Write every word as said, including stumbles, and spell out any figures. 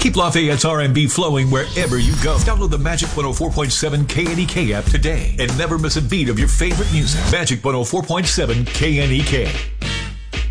Keep Lafayette's R and B flowing wherever you go. Download the Magic one oh four point seven K N E K app today and never miss a beat of your favorite music. Magic one oh four point seven K N E K.